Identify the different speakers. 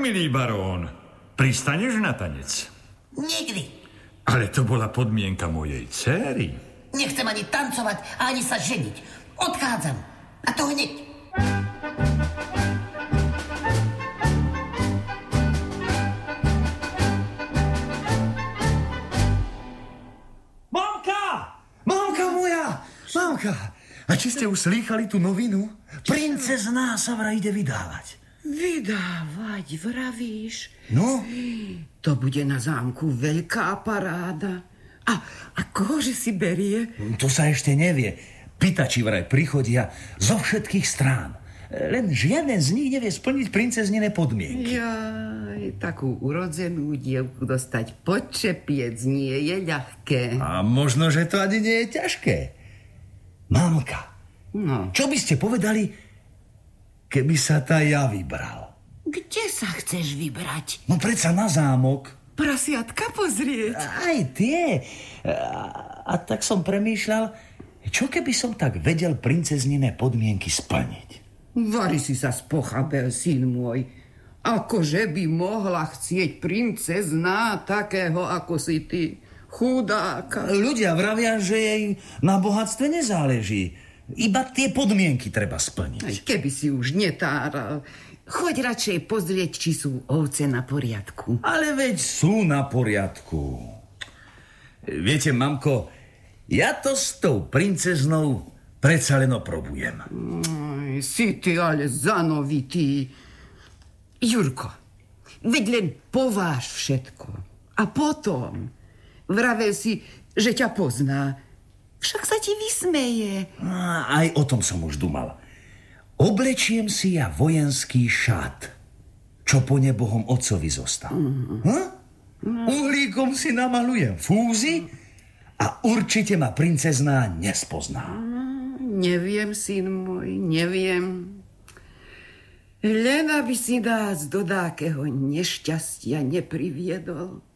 Speaker 1: milý barón, pristaneš na tanec?
Speaker 2: Nikdy.
Speaker 1: Ale to bola podmienka mojej dcéry.
Speaker 2: Nechcem ani tancovať, ani sa ženiť. Odchádzam. A to hneď.
Speaker 3: Mamka moja! Mamka! A či ste už slýchali tú novinu? Princezná sa vraj ide vydávať.
Speaker 4: Vydávať, vravíš?
Speaker 3: No?
Speaker 4: To bude na zámku veľká paráda. A kohože si berie?
Speaker 3: To sa ešte nevie. Pýtači vraj prichodia zo všetkých strán. Len žiaden z nich nevie splniť princeznine podmienky.
Speaker 4: Jaj, takú urodzenú dievku dostať pod čepiec nie je ľahké.
Speaker 3: A možno, že to ani nie je ťažké. Mamka,
Speaker 4: No.
Speaker 3: čo by ste povedali, keby sa tá ja vybral?
Speaker 4: Kde sa chceš vybrať?
Speaker 3: No predsa na zámok.
Speaker 4: Prasiatka pozrieť.
Speaker 3: Aj tie. A tak som premýšľal, čo keby som tak vedel princeznine podmienky splniť?
Speaker 4: Vari si sa spochabel, syn môj. Akože by mohla chcieť princezná takého, ako si ty, chudáka.
Speaker 3: Ľudia vravia, že jej na bohatstve nezáleží. Iba tie podmienky treba splniť.
Speaker 4: Keby si už netáral. Choď radšej pozrieť, či sú ovce na poriadku.
Speaker 3: Ale veď sú na poriadku. Viete, mamko, ja to s tou princeznou predsa len oprobujem.
Speaker 4: Si ty ale zanovitý. Jurko, veď len pováž všetko. A potom vravel si, že ťa pozná. Však sa ti vysmeje.
Speaker 3: Aj o tom som už dumal. Oblečiem si ja vojenský šat, čo po nebohom otcovi zostal. Uhlíkom si namalujem fúzy a určite ma princezná nespozná.
Speaker 4: Neviem, syn môj, neviem. Len aby si nás do dákeho nešťastia nepriviedol.